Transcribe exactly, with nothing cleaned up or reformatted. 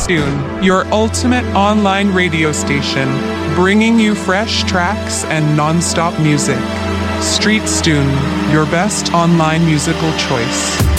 Tune, your ultimate online radio station, bringing you fresh tracks and non-stop music. Street Tune, your best online musical choice.